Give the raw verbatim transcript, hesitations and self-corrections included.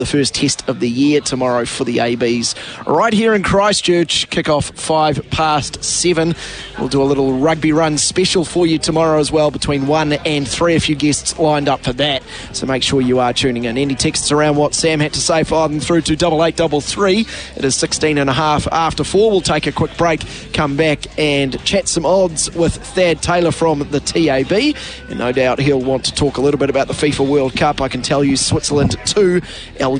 the first test of the year tomorrow for the A Bs. Right here in Christchurch, kick-off five past seven. We'll do a little rugby run special for you tomorrow as well between one and three. A few guests lined up for that, so make sure you are tuning in. Any texts around what Sam had to say, fire them through to double eight double three. It is sixteen and a half after four. We'll take a quick break, come back and chat some odds with Thad Taylor from the T A B, and no doubt he'll want to talk a little bit about the FIFA World Cup. I can tell you Switzerland two,